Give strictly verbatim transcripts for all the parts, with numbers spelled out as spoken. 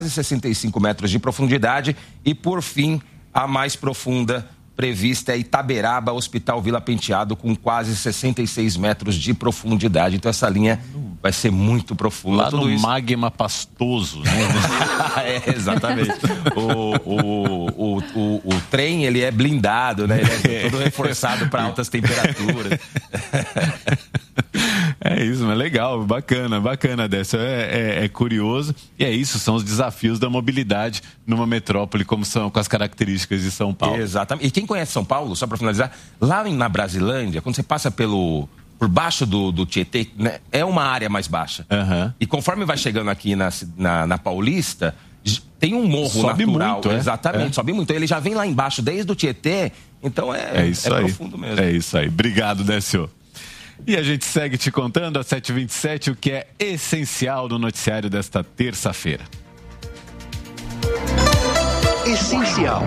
sessenta e cinco metros de profundidade. E, por fim, a mais profunda prevista é Itaberaba, Hospital Vila Penteado, com quase sessenta e seis metros de profundidade. Então, essa linha vai ser muito profunda. Lá tudo no isso... magma pastoso, né? É, exatamente. O, o, o, o, o trem, ele é blindado, né? Ele é todo reforçado para altas temperaturas. É isso, mas legal, bacana, bacana, Décio. É, é, é curioso. E é isso, são os desafios da mobilidade numa metrópole como são, com as características de São Paulo. Exatamente. E quem conhece São Paulo, só para finalizar, lá na Brasilândia, quando você passa pelo... por baixo do, do Tietê, né, é uma área mais baixa. Uhum. E conforme vai chegando aqui na, na, na Paulista, tem um morro sobe natural. Muito, é? Exatamente, é. sobe muito. Ele já vem lá embaixo desde o Tietê, então é, é, isso é aí. profundo mesmo. É isso aí. Obrigado, Décio. E a gente segue te contando às sete e vinte e sete o que é essencial no noticiário desta terça-feira. Essencial.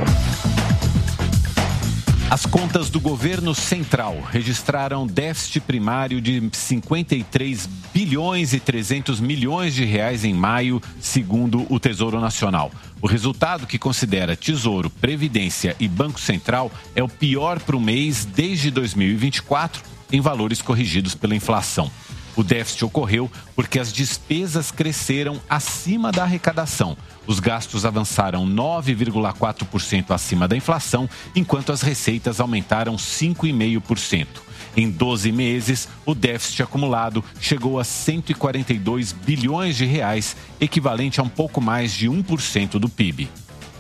As contas do governo central registraram déficit primário de cinquenta e três bilhões e trezentos milhões de reais em maio, segundo o Tesouro Nacional. O resultado, que considera Tesouro, Previdência e Banco Central, é o pior para o mês desde dois mil e vinte e quatro, em valores corrigidos pela inflação. O déficit ocorreu porque as despesas cresceram acima da arrecadação. Os gastos avançaram nove vírgula quatro por cento acima da inflação, enquanto as receitas aumentaram cinco vírgula cinco por cento. Em doze meses, o déficit acumulado chegou a cento e quarenta e dois bilhões de reais, equivalente a um pouco mais de um por cento do P I B.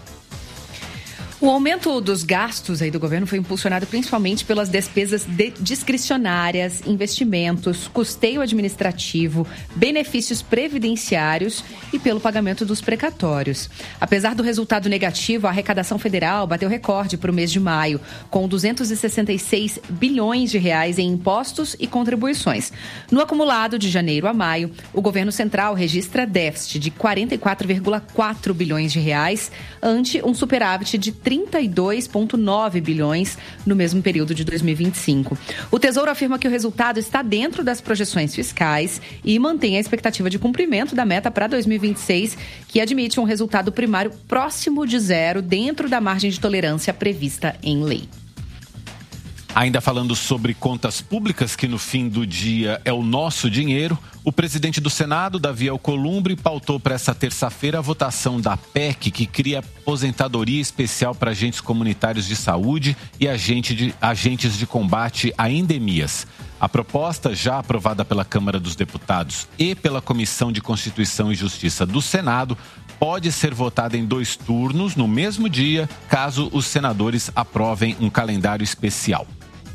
O aumento dos gastos aí do governo foi impulsionado principalmente pelas despesas de discricionárias, investimentos, custeio administrativo, benefícios previdenciários e pelo pagamento dos precatórios. Apesar do resultado negativo, a arrecadação federal bateu recorde para o mês de maio, com duzentos e sessenta e seis bilhões de reais em impostos e contribuições. No acumulado de janeiro a maio, o governo central registra déficit de quarenta e quatro vírgula quatro bilhões de reais, ante um superávit de trinta e dois vírgula nove bilhões no mesmo período de dois mil e vinte e cinco. O Tesouro afirma que o resultado está dentro das projeções fiscais e mantém a expectativa de cumprimento da meta para dois mil e vinte e seis, que admite um resultado primário próximo de zero, dentro da margem de tolerância prevista em lei. Ainda falando sobre contas públicas, que no fim do dia é o nosso dinheiro, o presidente do Senado, Davi Alcolumbre, pautou para essa terça-feira a votação da P E C, que cria aposentadoria especial para agentes comunitários de saúde e agente de, agentes de combate a endemias. A proposta, já aprovada pela Câmara dos Deputados e pela Comissão de Constituição e Justiça do Senado, pode ser votada em dois turnos no mesmo dia, caso os senadores aprovem um calendário especial.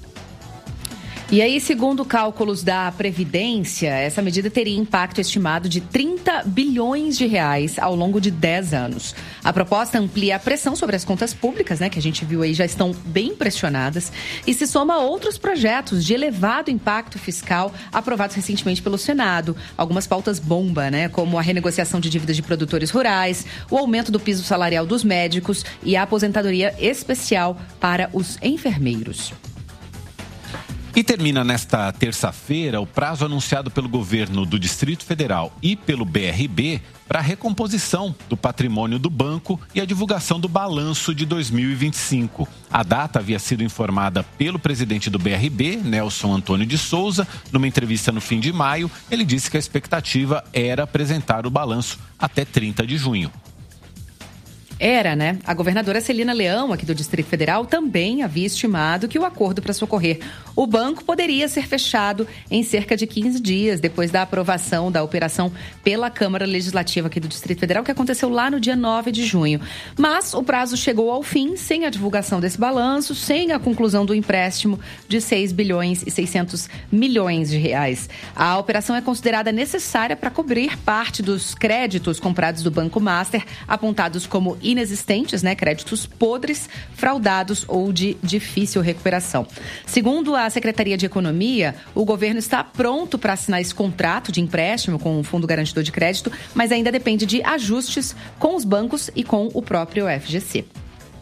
E aí, segundo cálculos da Previdência, essa medida teria impacto estimado de trinta bilhões de reais ao longo de dez anos. A proposta amplia a pressão sobre as contas públicas, né, que a gente viu aí já estão bem pressionadas, e se soma a outros projetos de elevado impacto fiscal aprovados recentemente pelo Senado. Algumas pautas bomba, né, como a renegociação de dívidas de produtores rurais, o aumento do piso salarial dos médicos e a aposentadoria especial para os enfermeiros. E termina nesta terça-feira o prazo anunciado pelo governo do Distrito Federal e pelo B R B para a recomposição do patrimônio do banco e a divulgação do balanço de dois mil e vinte e cinco. A data havia sido informada pelo presidente do B R B, Nelson Antônio de Souza. Numa entrevista no fim de maio, ele disse que a expectativa era apresentar o balanço até trinta de junho. Era, né? A governadora Celina Leão, aqui do Distrito Federal, também havia estimado que o acordo para socorrer o banco poderia ser fechado em cerca de quinze dias, depois da aprovação da operação pela Câmara Legislativa aqui do Distrito Federal, que aconteceu lá no dia nove de junho. Mas o prazo chegou ao fim sem a divulgação desse balanço, sem a conclusão do empréstimo de seis bilhões e seiscentos milhões de reais. A operação é considerada necessária para cobrir parte dos créditos comprados do Banco Master, apontados como inexistentes, né, créditos podres, fraudados ou de difícil recuperação. Segundo a Secretaria de Economia, o governo está pronto para assinar esse contrato de empréstimo com o Fundo Garantidor de Crédito, mas ainda depende de ajustes com os bancos e com o próprio F G C.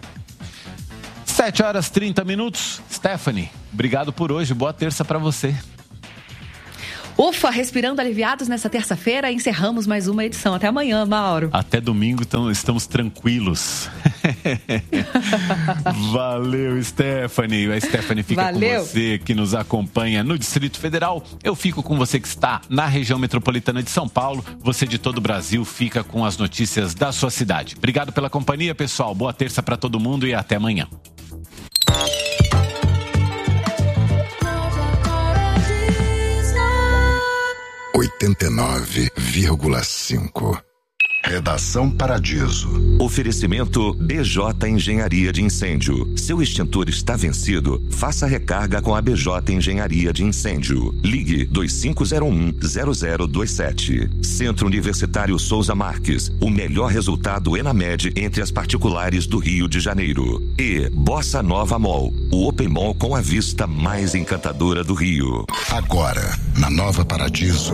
sete horas e trinta minutos. Stephanie, obrigado por hoje. Boa terça para você. Ufa, respirando aliviados nessa terça-feira, encerramos mais uma edição. Até amanhã, Mauro. Até domingo então, estamos tranquilos. Valeu, Stephanie. A Stephanie fica Valeu. com você que nos acompanha no Distrito Federal. Eu fico com você que está na região metropolitana de São Paulo. Você de todo o Brasil fica com as notícias da sua cidade. Obrigado pela companhia, pessoal. Boa terça para todo mundo e até amanhã. oitenta e nove vírgula cinco. Redação Paradiso. Oferecimento B J Engenharia de Incêndio. Seu extintor está vencido? Faça recarga com a B J Engenharia de Incêndio. Ligue dois cinco zero um, zero zero dois sete. Centro Universitário Souza Marques. O melhor resultado Enamed entre as particulares do Rio de Janeiro. E Bossa Nova Mall. O Open Mall com a vista mais encantadora do Rio. Agora, na Nova Paradiso.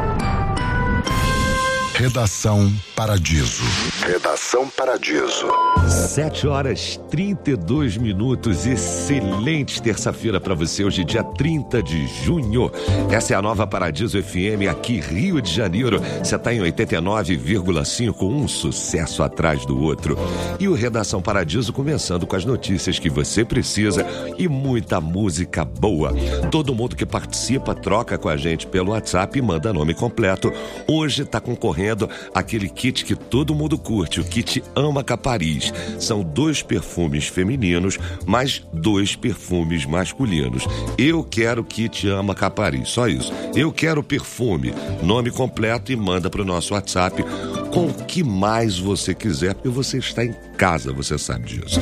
Redação Paradiso. Redação Paradiso. sete horas e trinta e dois minutos. Excelente terça-feira para você. Hoje, dia trinta de junho. Essa é a Nova Paradiso F M, aqui Rio de Janeiro. Você está em oitenta e nove vírgula cinco, um sucesso atrás do outro. E o Redação Paradiso começando com as notícias que você precisa e muita música boa. Todo mundo que participa troca com a gente pelo WhatsApp e manda nome completo. Hoje está concorrendo aquele kit que todo mundo curte, o kit Ama Capariz. São dois perfumes femininos, mais dois perfumes masculinos. Eu quero kit Ama Capariz, só isso. Eu quero perfume, nome completo e manda para o nosso WhatsApp com o que mais você quiser, porque você está em casa, você sabe disso.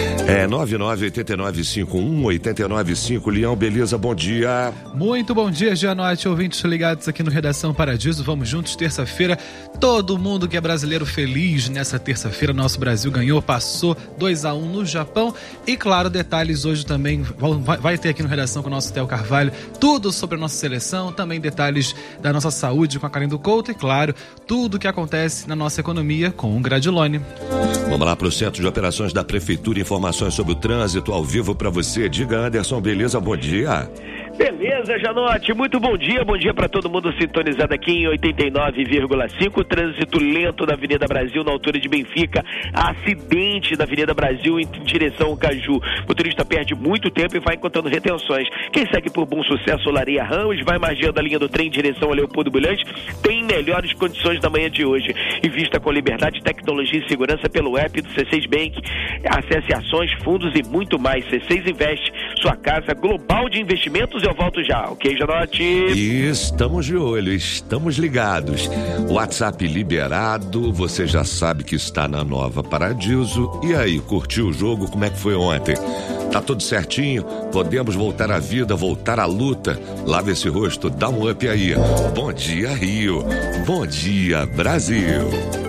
É nove nove oito nove cinco um oito nove cinco. Leão, beleza? Bom dia. Muito bom dia, Gianotti, ouvintes ligados aqui no Redação Paradiso. Vamos juntos, terça-feira. Todo mundo que é brasileiro feliz nessa terça-feira. Nosso Brasil ganhou, passou dois a um no Japão. E claro, detalhes hoje também vai, vai ter aqui no Redação com o nosso Theo Carvalho. Tudo sobre a nossa seleção, também detalhes da nossa saúde com a Karen do Couto. E claro, tudo que acontece na nossa economia com o Gradilone. Vamos lá para o Centro de Operações da Prefeitura, informações sobre o trânsito ao vivo para você. Diga, Anderson, beleza? Bom dia. Beleza, Janote, muito bom dia, bom dia para todo mundo sintonizado aqui em oitenta e nove vírgula cinco, trânsito lento da Avenida Brasil na altura de Benfica, acidente da Avenida Brasil em direção ao Caju, o motorista perde muito tempo e vai encontrando retenções. Quem segue por Bom Sucesso, Olaria Ramos, vai margeando a linha do trem em direção a Leopoldo Bulhante, tem melhores condições da manhã de hoje. Invista com liberdade, tecnologia e segurança pelo app do C seis Bank, acesse ações, fundos e muito mais. C seis Investe, sua casa global de investimentos. Eu volto já, ok, Janote? Estamos de olho, estamos ligados. WhatsApp liberado, você já sabe que está na Nova Paradiso. E aí, curtiu o jogo? Como é que foi ontem? Tá tudo certinho? Podemos voltar à vida, voltar à luta. Lava esse rosto, dá um up aí. Bom dia, Rio. Bom dia, Brasil.